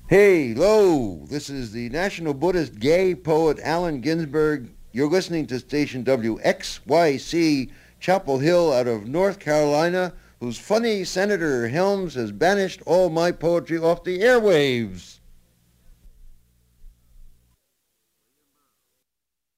Hey, lo, this is the National Buddhist gay poet Allen Ginsberg. You're listening to station WXYC, Chapel Hill out of North Carolina, whose funny Senator Helms has banished all my poetry off the airwaves.